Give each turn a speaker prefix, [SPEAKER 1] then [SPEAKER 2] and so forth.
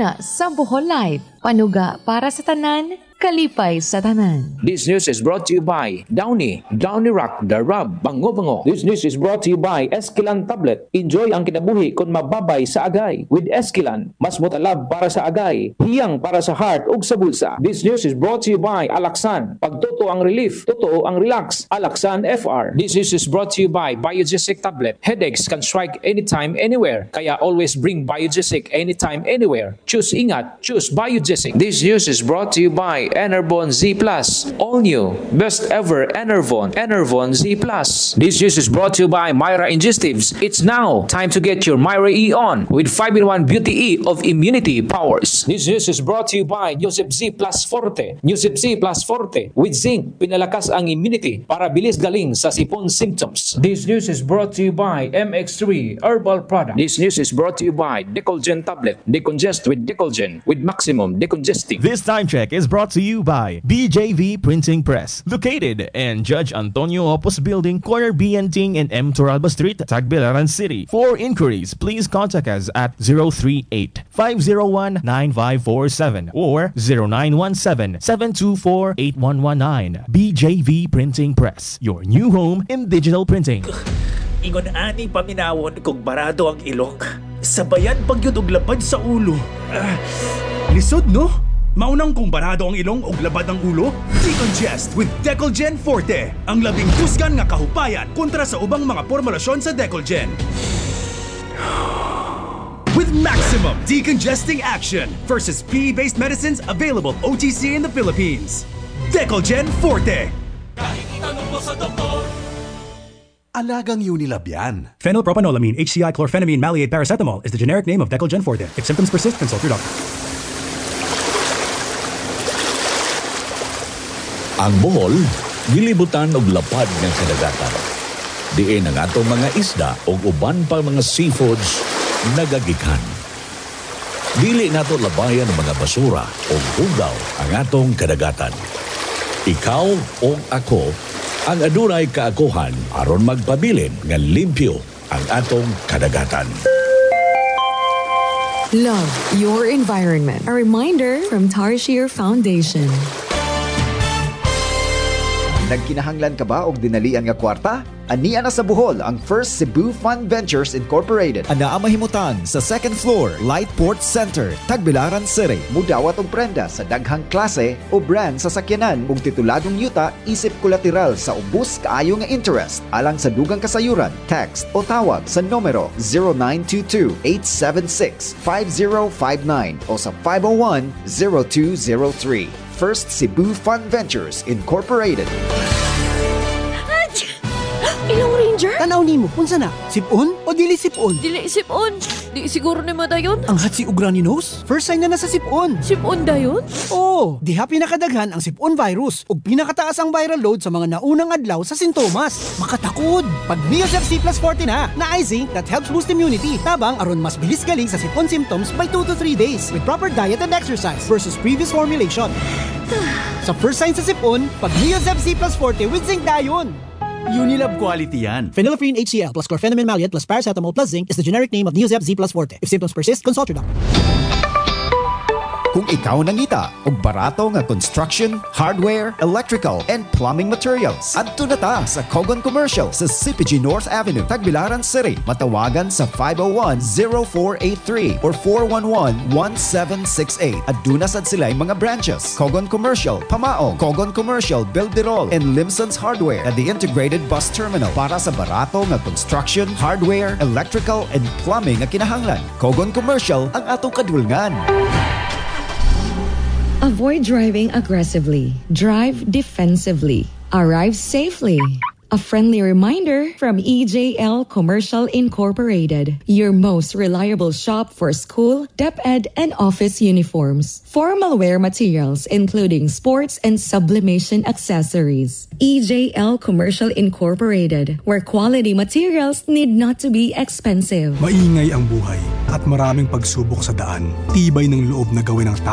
[SPEAKER 1] una sa Bohol Life. Panuga para sa tanan, kalipay sa tanan.
[SPEAKER 2] This news is brought to you by Downy Rock, The Rub, Bango. This news is brought to you by Esquilan Tablet. Enjoy ang kinabuhi kung mababay sa agay. With Esquilan, mas motalab para sa agay, hiyang para sa heart ug sa bulsa. This news is brought to you by Alaxan. Pagtuto ang relief, totoo ang relax. Alaxan FR. This news is brought to you by Biogesic Tablet. Headaches can strike anytime, anywhere. Kaya always bring Biogesic anytime, anywhere. Choose ingat, choose Biogesic. This news is brought to you by Enervon Z Plus. All new, best ever Enervon Z Plus. This news is brought to you by Myra Ingestives. It's now time to get your Myra E on with 5-in-1 Beauty E of immunity powers. This news is brought to you by Newsip Z Plus Forte. Newsip Z Plus Forte with zinc, pinalakas ang immunity para bilis galing sa sipon symptoms. This news is brought to you by MX3 Herbal Product. This news is brought to you by Decolgen Tablet. Decongest with Decolgen with maximum decongesting.
[SPEAKER 3] This time check is brought to you by BJV Printing Press, located in Judge Antonio Opus Building, corner B and Ting and M. Toralba Street, Tagbilaran City. For inquiries, please contact us at 038-501-9547 or 0917-724-8119. BJV Printing Press, your new home in digital printing.
[SPEAKER 4] Ingon ani paminawon kung barado ang ilok. Sabayan pagyud og labad sa ulo.
[SPEAKER 5] Lisod no? Maunang kung barado ang ilong o labad ang ulo? Decongest with Decolgen Forte. Ang labing tusgan nga kahupayan kontra sa ubang mga formulasyon sa Decolgen. With maximum decongesting action versus PE-based medicines available OTC in the Philippines. Decolgen Forte. Kahit itanong mo sa doktor.
[SPEAKER 6] Alagang Unilab yan.
[SPEAKER 5] Phenylpropanolamine, HCI, chlorphenamine, maleate, paracetamol is the generic name of Decolgen Forte. If symptoms persist, consult your doctor.
[SPEAKER 7] Ang Bohol, gilibutan og lapad ng kadagatan. Diin ang atong mga isda o uban pa mga seafoods nagagikan. Dili nato labayan ang mga basura o hugaw ang atong kadagatan. Ikaw o ako ang adunay kaakuhan aron magpabilin nga limpyo ang atong kadagatan.
[SPEAKER 1] Love your environment. A reminder from Tarshir Foundation.
[SPEAKER 8] Nagkinahanglan ka ba og dinalian nga kwarta? Ania na sa Bohol ang First Cebu Fund Ventures Incorporated.
[SPEAKER 9] Ana mahimutan sa second floor, Lightport Center, Tagbilaran City.
[SPEAKER 8] Mudawat og prenda sa daghang klase o brand sa sakyanan ug tituladong yuta isip kolateral sa ubos kaayo nga interest. Alang sa dugang kasayuran, text o tawag sa numero 0922-876-5059 o sa 501-0203. First Cebu Fund Ventures Incorporated.
[SPEAKER 10] Ilong Ranger?
[SPEAKER 11] Tanaw nimo, unsa na? Sipon o dili sipon?
[SPEAKER 10] Dili sipon. Di siguro ni mo dayon.
[SPEAKER 11] Ang hatsi ug runny nose? First sign na sa sipon.
[SPEAKER 10] Sipon dayon?
[SPEAKER 11] Oo, diha pinakadaghan ang sipon virus ug pinakataas ang viral load sa mga naunang adlaw sa sintomas. Makatakod. Pag Neosep C plus 40 na zinc that helps boost immunity. Tabang aron mas bilis galing sa sipon symptoms by 2 to 3 days with proper diet and exercise versus previous formulation. Sa first sign sa sipon, pag Neosep C plus 40 with zinc dayon.
[SPEAKER 6] Unilab quality yan.
[SPEAKER 11] Phenylephrine HCl plus chlorphenamine maleate plus paracetamol plus zinc is the generic name of Neosep Z plus Forte. If symptoms persist, consult your doctor.
[SPEAKER 8] Kung ikaw nangita og barato nga construction, hardware, electrical, and plumbing materials, adto na ta sa Kogon Commercial sa CPG North Avenue, Tagbilaran City. Matawagan sa 501-0483 or 411-1768. Aduna sad sila'y mga branches: Kogon Commercial, Pamaong, Kogon Commercial, Bilderol, and Limson's Hardware at the Integrated Bus Terminal. Para sa barato nga construction, hardware, electrical, and plumbing nga kinahanglan, Kogon Commercial ang atong kadulngan.
[SPEAKER 1] Avoid driving aggressively. Drive defensively. Arrive safely. A friendly reminder from EJL Commercial Incorporated, your most reliable shop for school, DepEd, and office uniforms. Formal wear materials including sports and sublimation accessories. EJL Commercial Incorporated, where quality materials need not to be expensive.
[SPEAKER 5] Maingay ang buhay at maraming pagsubok sa daan. Tibay ng loob na gawin ang